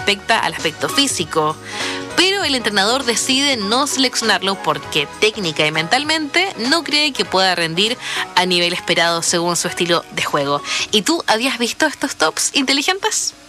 respecta al aspecto físico. Pero el entrenador decide no seleccionarlo porque técnica y mentalmente no cree que pueda rendir a nivel esperado según su estilo de juego. ¿Y tú habías visto estos tops inteligentes?